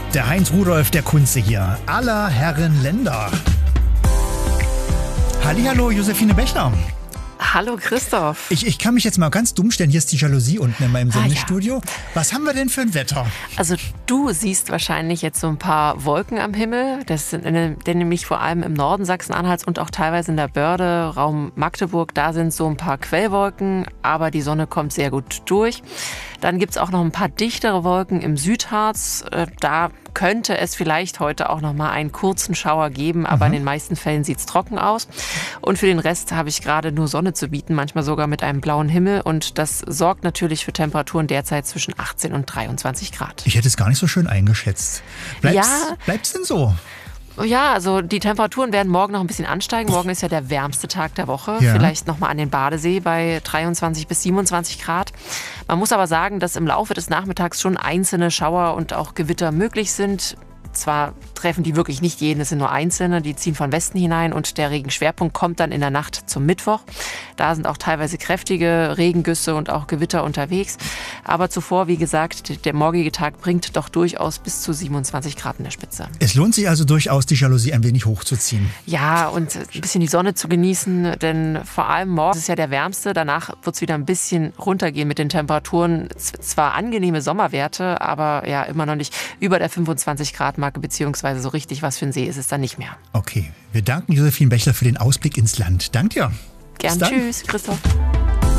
Der Heinz Rudolf der Kunze hier. Aller Herren Länder. Hallihallo, Josephine Bechner. Hallo Christoph. Ich kann mich jetzt mal ganz dumm stellen. Hier ist die Jalousie unten in meinem Sendestudio. Ja. Was haben wir denn für ein Wetter? Also du siehst wahrscheinlich jetzt so ein paar Wolken am Himmel. Das sind nämlich vor allem im Norden Sachsen-Anhalts und auch teilweise in der Börde, Raum Magdeburg. Da sind so ein paar Quellwolken, aber die Sonne kommt sehr gut durch. Dann gibt es auch noch ein paar dichtere Wolken im Südharz. Da könnte es vielleicht heute auch noch mal einen kurzen Schauer geben, aber in den meisten Fällen sieht es trocken aus. Und für den Rest habe ich gerade nur Sonne zu bieten, manchmal sogar mit einem blauen Himmel. Und das sorgt natürlich für Temperaturen derzeit zwischen 18 und 23 Grad. Ich hätte es gar nicht so schön eingeschätzt. Bleibt's denn so? Ja, also die Temperaturen werden morgen noch ein bisschen ansteigen. Morgen ist ja der wärmste Tag der Woche. Ja. Vielleicht noch mal an den Badesee bei 23 bis 27 Grad. Man muss aber sagen, dass im Laufe des Nachmittags schon einzelne Schauer und auch Gewitter möglich sind. Zwar treffen die wirklich nicht jeden, es sind nur einzelne, die ziehen von Westen hinein und der Regenschwerpunkt kommt dann in der Nacht zum Mittwoch. Da sind auch teilweise kräftige Regengüsse und auch Gewitter unterwegs. Aber zuvor, wie gesagt, der morgige Tag bringt doch durchaus bis zu 27 Grad in der Spitze. Es lohnt sich also durchaus, die Jalousie ein wenig hochzuziehen. Ja, und ein bisschen die Sonne zu genießen, denn vor allem morgen ist ja der wärmste. Danach wird es wieder ein bisschen runtergehen mit den Temperaturen. Zwar angenehme Sommerwerte, aber ja immer noch nicht über der 25 Grad Marke, beziehungsweise so richtig was für ein See ist es dann nicht mehr. Okay, wir danken Josephine Bechler für den Ausblick ins Land. Danke dir. Gern, tschüss, Christoph.